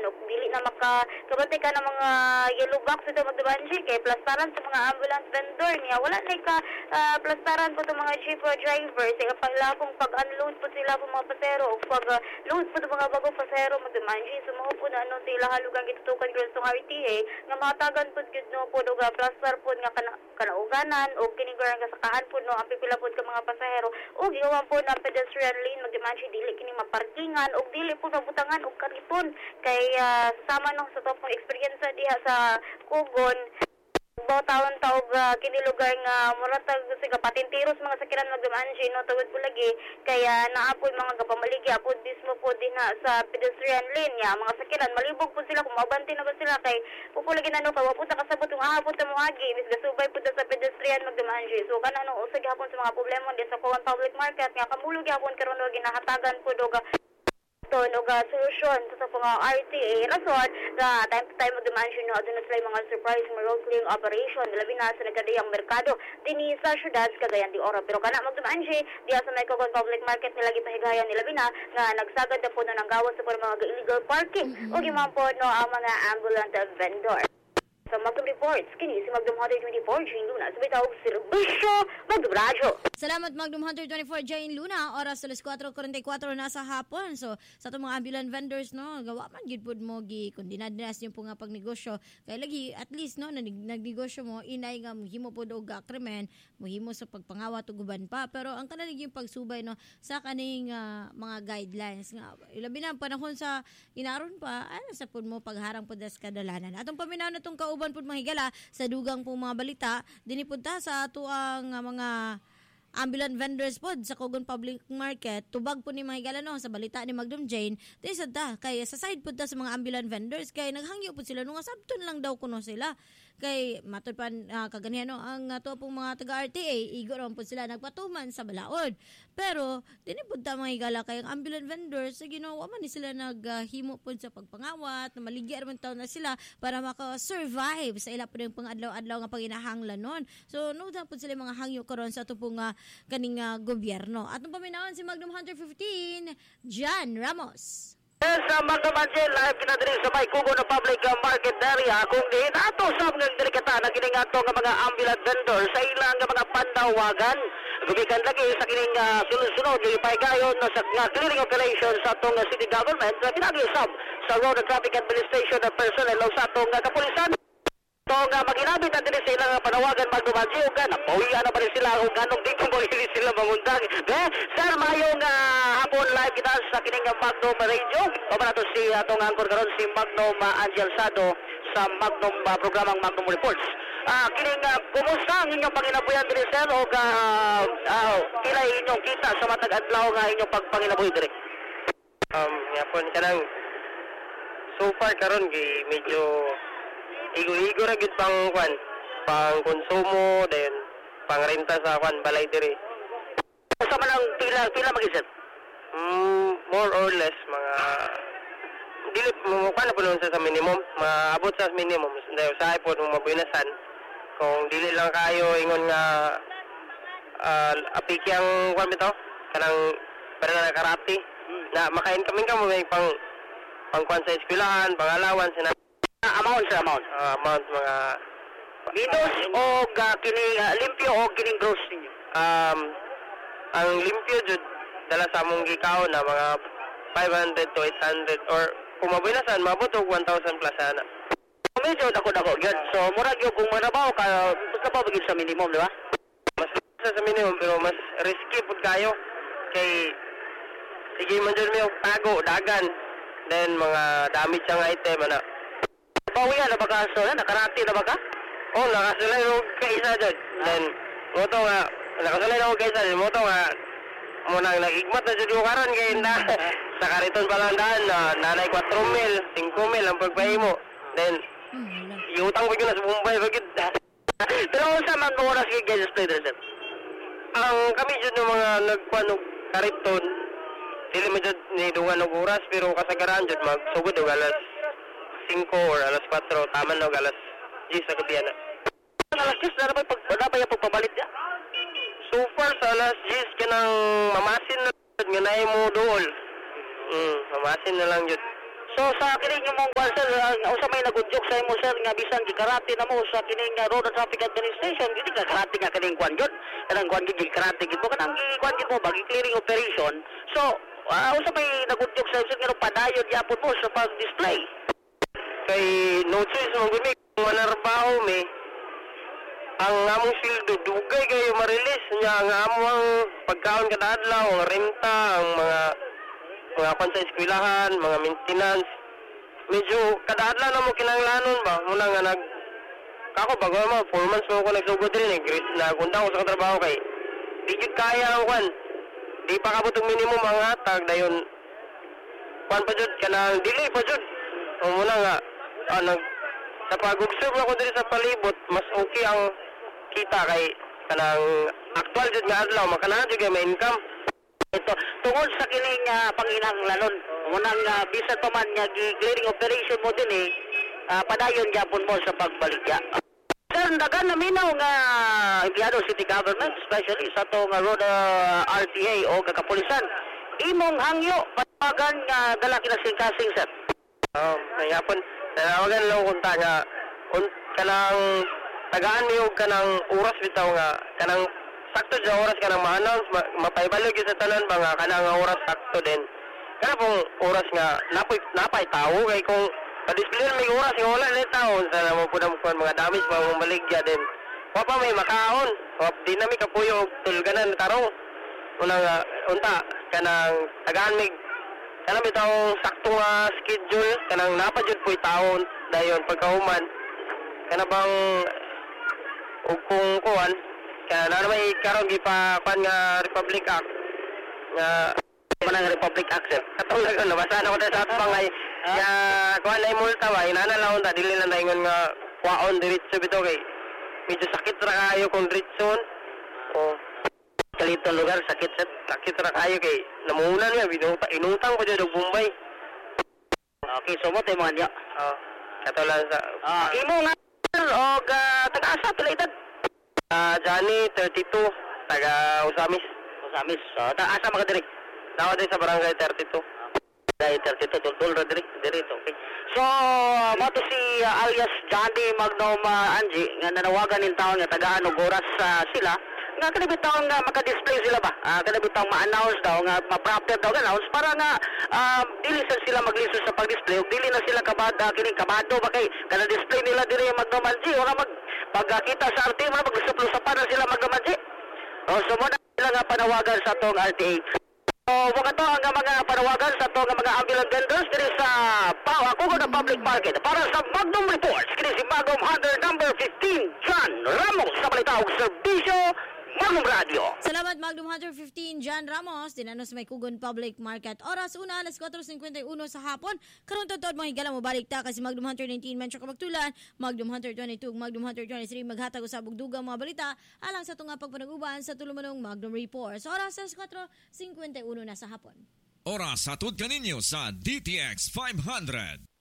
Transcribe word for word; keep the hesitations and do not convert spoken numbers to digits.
ug dili na makakabati ka ng mga yellow box ito magdabanji kay plastaran sa mga ambulance vendor niya wala na ka uh, plastaran po itong mga jeep driver sa paglakong pag-unload po sila po mga pasero o pag-load po itong mga bagong pasero magdabanji sumuho po na ano sila halugang itutukan ko sa R T A nga matagan po gid no po duga plastar po nga kana kanauganan o kinigaran ka sakahan po no ang pipila po ka mga pasahero o giwan po na pedestrian lane magdabanji dili kini maparkingan o dili po mabutangan og kariton kay uh, sama nung sa topong experience diha sa Kugon bao taon taog uh, kini lugar nga muratag siga patintiros mga sakiran magdamanji no tawid po lagi kaya naapoy mga gapamaligi apod mismo po din na sa pedestrian lane ya mga sakiran malibog po sila kung mabanti na ba sila kay pupulagi na no kawa po sa kasabot yung ahapon ta mo agi mis gasubay po sa pedestrian magdamanji so kana no usag hapon sa mga problema di sa Kuwan Public Market nga kamulog hapon karon no ginahatagan po doga to nuga solusyon sa mga R T A rason na time to time magdimansyon no aduna sila mga surprise road clearing operation labi na sa nagkadiyang merkado dinhi sa syudad Cagayan de Oro pero kana magdimansyon diha sa may Kuwan Public Market nila gipahigayon nila bina nga nagsagad na po na ng gawas sa mga illegal parking o gimampo no ang mga ambulant vendor. Sa Magdum Reports, kini si Magdum Hunter twenty-four, Jane Luna, sa bitawag serbisyo, Magdum Radyo. Salamat Magdum Hunter twenty-four, Jane Luna, oras alas four forty-four na sa hapon. So, sa itong mga ambulant vendors, no, gawa man, gid pod mo, gi, kung dinadinas yung po nga pagnegosyo, kaya lagi, at least, no, nag, nagnegosyo mo, inay nga, muhimo po o agreement, muhimo sa pagpangawat o guban pa. Pero, ang kanalig yung pagsubay, no, sa kaning uh, mga guidelines, nga, ilabi na, panahon sa inaron pa, ano sa po mo, pagharang po das kadalanan. Atong paminaw na itong kauban po mahigala sa dugang pong mga balita dinipunta sa ato ang uh, mga ambulant vendors pod sa Kugon Public Market tubag po ni mahigala no sa balita ni Magdum Jane di sad ta kay sa side pod ta sa mga ambulant vendors kay naghangyo pod sila no nga sabton lang daw kuno sila kay matod pa uh, kaganihan no ang ato pong mga taga R T A igo ron pod sila nagpatuman sa balaod pero dinhi pod ta mahigala kay ang ambulant vendors sa ginawa man ni sila naghimo uh, pod sa pagpangawat na maligya man taon na sila para maka-survive sa ila pod yung pangadlaw-adlaw nga panginahanglan nun so no da pod sila mga hangyo karon sa ato pong uh, kaning uh, gobyerno. Atong paminawan si Magdum Hunter fifteen, John Ramos. Yes, uh, magkamansin, live kinadiri sa may Kugon na public uh, market area kung diin ato sa mga delikata na kining ato nga mga ambulant vendor sa ilang nga mga pandawagan. Gubikan lagi sa kining uh, sunod-sunod yung ipaigayon no, sa uh, clearing operation sa atong uh, city government na pinag-isab sa Road and Traffic Administration of personnel o sa atong uh, kapulisan. So nga maginabit na din sa ilang panawagan magdumansi o nga napawian na pa rin sila o ganong di kung hindi sila mangundag. Eh, sir, mayong uh, hapon live kita sa kining Magnum Radio. O ba na si atong angkor karon si Magnum uh, Angel Sado sa Magnum uh, programang Magnum Reports. Uh, kining uh, kumusta ang inyong panginabuyan din sir o uh, uh, kilay inyong kita sa matag adlaw nga inyong pagpanginabuhi dire? Um, yapon kanang so far karon gi medyo igo-igo ra gid pang kwan, pang konsumo then pang renta sa kwan balay diri. Sa man ang pila pila mag-isip? Mm, more or less mga dili mo kwan na punon sa minimum, maabot sa minimum. Dahil sa ipon mo mabinasan kung dili lang kayo ingon nga uh, apiki ang kwan bitaw kanang para na karate na makain kami ka mo may pang pang kwan sa eskwelahan, pang allowance na amount sa amount. Uh, amount mga Bidos o uh, kini uh, limpyo o kining gross ninyo? Um, ang limpyo jud dala sa among gikaw na mga five hundred to eight hundred or kung mabilasan mabot og one thousand plus ana. Medyo dako-dako gyud. So murag yung kung marabaw ka gusto pa bigid sa minimum, di ba? Mas sa sa minimum pero mas risky pud kayo kay sige man jud mi og tago dagan then mga damage ang item ana. Pawian na ba ka? So, nakarati na ba ka? Oh, nakasulay ako kaisa dyan. Then, moto nga, nakasulay ako kaisa dyan. Moto nga, munang nag-igmat na dyan yung karan kaya na. Sa kariton pa lang daan, na, nanay four mil, five mil ang pagpahi mo. Then, iutang ko yun na sa Bombay. Bagit. Pero kung saan mga oras kayo guys play sir? Ang kami dyan yung mga nagpanog kariton, sila mo dyan nidungan ng oras, pero kasagaran dyan, magsugod o alas five or alas four, taman o alas ten sa gabi na. Alas ten, na ba pa yung pagpabalit niya? So far sa alas ten, kanang mamasin na nga na mo dool. Mm, mamasin na lang yun. So sa kining imong kwan sir, uh, usa may nagudyok sa imo sir nga bisan gikarate na mo sa kining uh, Road Traffic Administration, dili ka karate nga kining kwan gyud. Kanang kwan gyud karate gyud mo kanang kwan gyud mo bagi clearing operation. So uh, usa may nagudyok sa sir nga padayon gyapon mo sa pag-display. Kay no choice mo guni kung manarbaho mi. Ang among sildo dugay kayo ma-release nya ang among pagkaon kada adlaw, ang renta, ang mga mga kwan sa eskwelahan, mga maintenance. Medyo kada adlaw na mo kinahanglanon ba? Muna nga nag kako bago mo four months mo ko nagsugod rin eh. Nagunda ko sa trabaho kay di jud kaya ang kwan. Di pa kabot og minimum ang hatag dayon. Kwan pa jud kanang dili pa jud. Muna nga ah, nag sa pag-observe ako diri sa palibot, mas okay ang kita kay kanang actual jud nga adlaw makanahan jud may income. Ito tungod sa kining uh, panginahanglanon unang uh, bisan pa man nga clearing operation mo din eh uh, padayon gyapon mo sa pagbaligya. Sir, dagan na minaw nga empleyado city government especially sa to nga road uh, R T A o kakapulisan imong hangyo patawagan nga uh, dala kinasingkasing sir. Oh, nayapon tanawagan lang kunta nga un, kanang tagaan niyo kanang oras bitaw nga kanang sakto sa oras kanang ma-announce ma- mapaibalog yun sa tanan ba nga kanang oras sakto din kana pong oras nga napay napay tao kay kung pa-display may oras yung wala na tao sa naman po na mga damage pa mong baligya din wa pa may makaon wa di na may kapuyo tulganan tarong una nga unta kanang tagaan mig kanang bitaw sakto nga schedule kanang napadyod po'y taon dayon pagkahuman kana bang ug kung kuan kaya na naman ikaroon di pa kuan nga Republic Act nga manang Republic Act sir. katong lang nabasa na ko sa atbang ay nga kuan na multa ba inanalawon ta dili lang daingon nga kuaon diretso bitaw kay medyo sakit ra kayo kung diretson o Kalitong lugar sakit sir. sakit ra kayo kay namuunan nga binutang inutang ko jud og Bombay. Okay, so mo tay mga niya. Oh, katulan sa Ah, imo nga sir og uh, taga-asa pila edad? ah Johnny thirty-two taga Usamis. Usamis. Uh, taga-asa mga diri? Daw din sa barangay thirty-two. Dahil thirty-two dul ra diri diri to. Okay. So, mo to si uh, alias Johnny Magnom uh, Angie nga nanawagan nin taon nga tagaan og oras uh, sila nga kada bitaw nga maka-display sila ba? Ah, kada bitaw ma-announce daw nga ma-proper daw announce para nga um, dili sa sila magliso sa pag-display ug dili na sila kabad uh, kining kabado ba kay kada display nila diri Magnom Angie ora mag pagkita sa R T A mo maglusap-lusapan na sila Magnom Angie. Oh, so mo na sila nga panawagan sa tong R T A. So, mga to ang mga panawagan sa to nga mga ambulance vendors diri sa Pau, ako na public market. Para sa Magnom Reports, kini si Magnom Hunter number fifteen, John Ramos, sa balita og serbisyo, Magnom Radio. Salamat Magnom Hunter fifteen, John Ramos. Dinanos may Kugon Public Market. Oras una, alas four fifty-one sa hapon. Karon totoo mga higala mo balik ta kasi Magnom Hunter nineteen Metro Kabagtulan, Magnom Hunter twenty-two, Magnom Hunter twenty-three maghatag usab og dugang mga balita alang sa tunga pagpanag-uban sa tulumanong Magnom Reports. Oras alas four fifty-one na sa hapon. Oras hatod kaninyo sa D T X five hundred.